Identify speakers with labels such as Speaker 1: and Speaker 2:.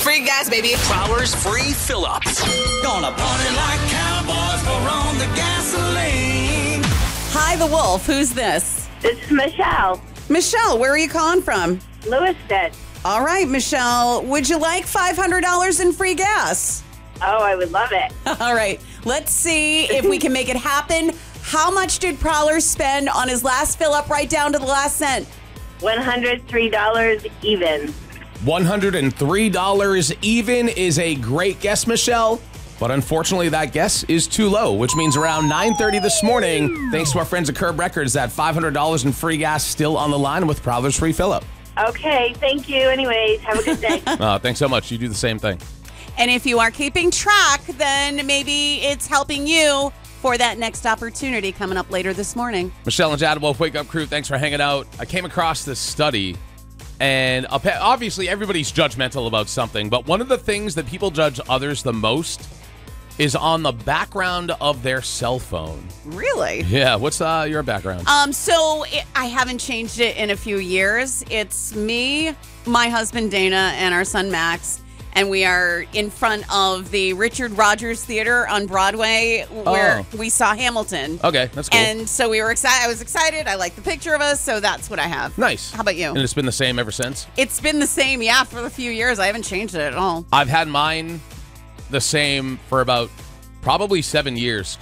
Speaker 1: Free gas, baby.
Speaker 2: Prowler's free fill-ups.
Speaker 3: Gonna party like cowboys, pour on the gasoline.
Speaker 4: Hi, the Wolf. Who's this?
Speaker 5: This is Michelle,
Speaker 4: Michelle, where are you calling from?
Speaker 5: Lewiston.
Speaker 4: All right, Michelle, would you like $500 in free gas?
Speaker 5: Oh, I would love it.
Speaker 4: All right, let's see if we can make it happen. How much did Prowler spend on his last fill-up right down to the last cent?
Speaker 5: $103 even.
Speaker 6: $103 even is a great guess, Michelle. But unfortunately, that guess is too low, which means around 9:30 this morning, thanks to our friends at Curb Records, that $500 in free gas still on the line with Prowler's free fill-up.
Speaker 5: Okay, thank you. Anyways, have a good day.
Speaker 6: Thanks so much. You do the same thing.
Speaker 4: And if you are keeping track, then maybe it's helping you for that next opportunity coming up later this morning.
Speaker 6: Michelle and Jad Wolf Wake Up Crew, thanks for hanging out. I came across this study, and obviously everybody's judgmental about something, but one of the things that people judge others the most is on the background of their cell phone.
Speaker 4: Really?
Speaker 6: Yeah, what's your background?
Speaker 4: I haven't changed it in a few years. It's me, my husband Dana, and our son Max. And we are in front of the Richard Rogers Theater on Broadway where we saw Hamilton.
Speaker 6: Okay, that's cool.
Speaker 4: And so we were excited. I was excited. I liked the picture of us, so that's what I have.
Speaker 6: Nice.
Speaker 4: How about you?
Speaker 6: And it's been the same ever since?
Speaker 4: It's been the same, yeah, for a few years. I haven't changed it at all.
Speaker 6: I've had mine the same for about probably 7 years.